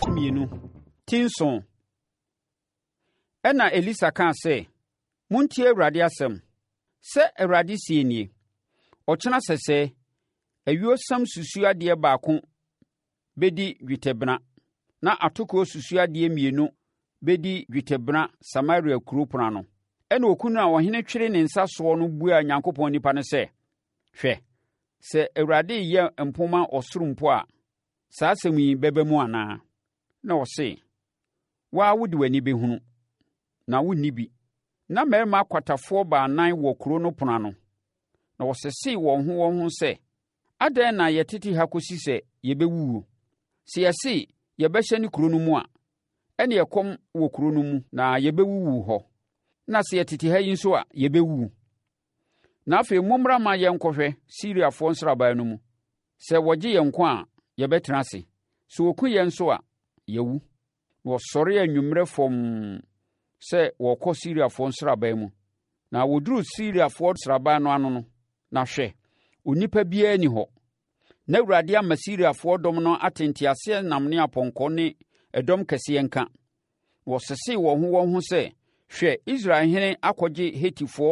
mienu tinson. Ɛna Elisa kaa sɛ, montie Awurade asɛm. Sɛ Awurade sie nie, ɔkyena sɛsɛ, ayuosam susuadeɛ baako bɛdi dwetɛbena, na atokoɔ susuadeɛ mmienu bɛdi dwetɛbena Samaria kuropɔn ano. Ɛna okunu a ɔhene twere ne nsa soɔ no buaa Onyankopɔn nipa no sɛ, hwɛ, sɛ Awurade yɛ mpoma ɔsoro mpo a, saa asɛm yi bɛba mu anaa? Na ɔse, waa wode w'ani bɛhunu, na wonni bi. Na mmarima akwatafoɔ baanan wɔ kuro no pono ano. Na wɔsesee wɔn ho sɛ, adɛn na yɛtete ha kɔsi sɛ yɛbɛwuwu? Sɛ yɛse yɛbɛhyɛ ne kuro no mu a, ɛne ɛkɔm wɔ kuro no mu na yɛbɛwuwu hɔ. Na sɛ yɛtete ha yi nso a, yɛbɛwuwu. Na afei mommra ma yɛnkɔhwɛ Siriafoɔ nsraban no mu. Sɛ wɔgye yɛn nkwa a, yɛbɛtena ase. Sɛ wɔku yɛn nso a, yɛwu. Na wɔsɔre anwummerɛ fam sɛ wɔrekɔ Siriafoɔ nsraban mu. Na wɔduruu Siriafoɔ nsraban no ano no, na hwɛ, onipa biara nni hɔ. Na Awurade ama Siriafoɔ dɔm no ate nteaseɛnam ne apɔnkɔ ne ɛdɔm kɛseɛ nka. Wɔsesee wɔn ho sɛ, hwɛ, Israelhene akɔgye Hetifoɔ